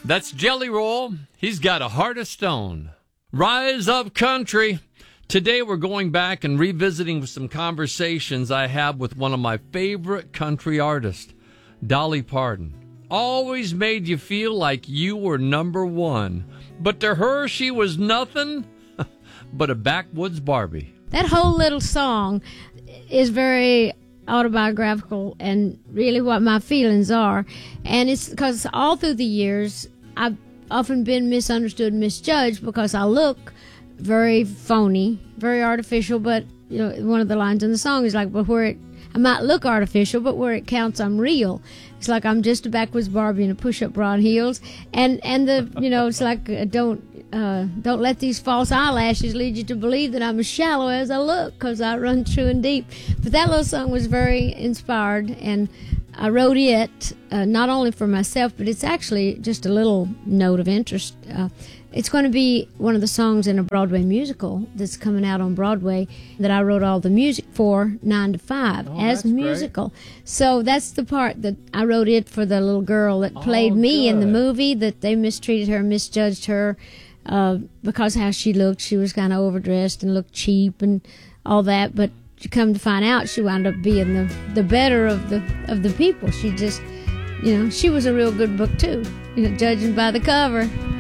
That's Jelly Roll. He's got a heart of stone. Rise up, country. Today we're going back and revisiting some conversations I have with one of my favorite country artists, Dolly Parton. Always made you feel like you were number one. But to her, she was nothing but a backwoods Barbie. That whole little song is very autobiographical and really what my feelings are. And it's because all through the years, I've often been misunderstood and misjudged because I look very phony, very artificial. But, you know, one of the lines in the song is like, but I might look artificial, but where it counts, I'm real. It's like I'm just a backwoods Barbie in a push-up broad heels. And it's like, don't let these false eyelashes lead you to believe that I'm as shallow as I look, because I run true and deep. But that little song was very inspired, and I wrote it not only for myself, but it's actually just a little note of interest. It's going to be one of the songs in a Broadway musical that's coming out on Broadway that I wrote all the music for, 9 to 5, as a musical. Great. So that's the part that I wrote it for the little girl that played me in the movie, that they mistreated her, misjudged her because how she looked. She was kind of overdressed and looked cheap and all that, but to come to find out, she wound up being the better of the people. She just, she was a real good book too, judging by the cover.